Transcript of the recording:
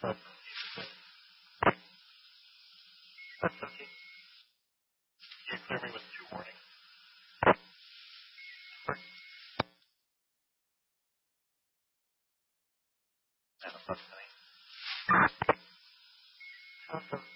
That's okay. You clear me with 2 warnings. That's funny.